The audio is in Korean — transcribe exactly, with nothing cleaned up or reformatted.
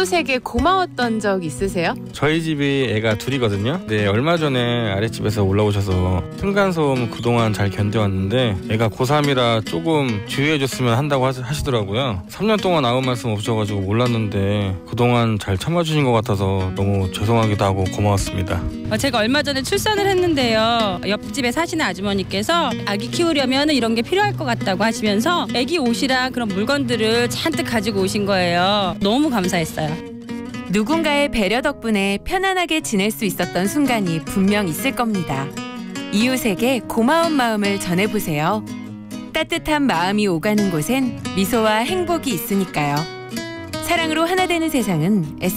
이웃에게 고마웠던 적 있으세요? 저희 집이 애가 둘이거든요. 네, 얼마 전에 아랫집에서 올라오셔서 층간소음 그동안 잘 견뎌왔는데 애가 고삼이라 조금 주의해줬으면 한다고 하시더라고요. 삼 년 동안 아무 말씀 없으셔가지고 몰랐는데 그동안 잘 참아주신 것 같아서 너무 죄송하기도 하고 고마웠습니다. 제가 얼마 전에 출산을 했는데요. 옆집에 사시는 아주머니께서 아기 키우려면 이런 게 필요할 것 같다고 하시면서 아기 옷이랑 그런 물건들을 잔뜩 가지고 오신 거예요. 너무 감사했어요. 누군가의 배려 덕분에 편안하게 지낼 수 있었던 순간이 분명 있을 겁니다. 이웃에게 고마운 마음을 전해보세요. 따뜻한 마음이 오가는 곳엔 미소와 행복이 있으니까요. 사랑으로 하나 되는 세상은 에스